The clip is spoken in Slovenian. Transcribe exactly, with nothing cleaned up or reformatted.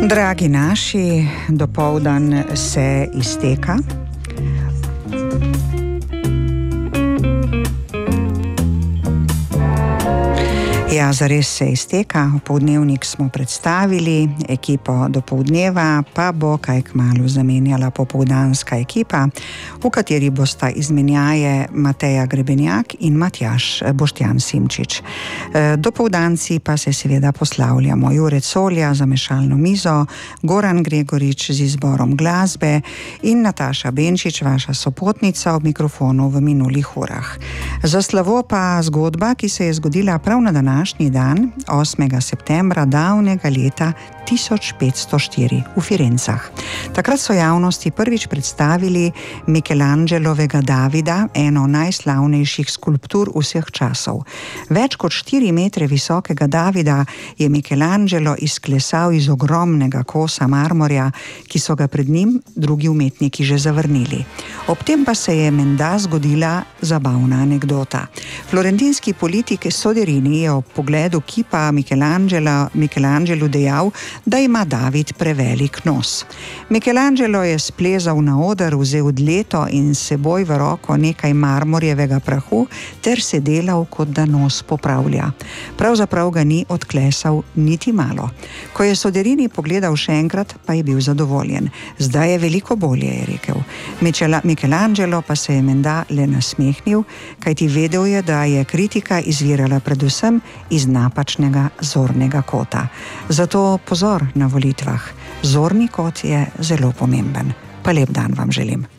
Dragi naši, dopoldan se izteka. Ja, zares se izteka. Popoldnevnik smo predstavili, ekipo dopoldneva pa bo kaj kmalu zamenjala popoldanska ekipa, v kateri bosta izmenjaje Mateja Grebenjak in Matjaž Boštjan Simčič. Dopoldanci pa se seveda poslavljamo. Jure Colja za mešalno mizo, Goran Gregorič z izborom glasbe in Nataša Benčič, vaša sopotnica ob mikrofonu v minulih urah. Za slovo pa zgodba, ki se je zgodila prav na današnji dan, osmega septembra davnega leta tisoč petsto štiri v Firencah. Takrat so javnosti prvič predstavili Michelangelovega Davida, eno najslavnejših skulptur vseh časov. Več kot štiri metre visokega Davida je Michelangelo izklesal iz ogromnega kosa marmorja, ki so ga pred njim drugi umetniki že zavrnili. Ob tem pa se je menda zgodila zabavna anekdota. Florentinski politik Soderini je ob pogledu kipa Michelangela, Michelangelu dejal, da ima David prevelik nos. Michelangelo je splezal na oder, vzel dleto in seboj v roko nekaj marmorjevega prahu ter se delal, kot da nos popravlja. Pravzaprav ga ni odklesal niti malo. Ko je Soderini pogledal še enkrat, pa je bil zadovoljen. Zdaj je veliko bolje, je rekel. Michelangelo pa se je menda le nasmehnil, kajti vedel je, da je kritika izvirala predvsem iz napačnega zornega kota. Zato pozor na volitvah. Zorni kot je zelo pomemben. Pa lep dan vam želim.